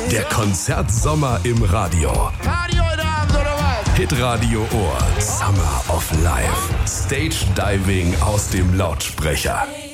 Der Konzertsommer im Radio. Radio heute Abend, oder was? Hitradio Ohr. Summer of Life. Stage Diving aus dem Lautsprecher.